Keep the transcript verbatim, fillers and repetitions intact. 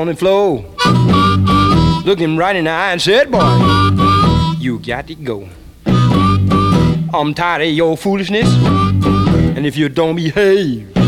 on the floor, looked him right in the eye and said, boy, you got to go. I'm tired of your foolishness, and if you don't behave,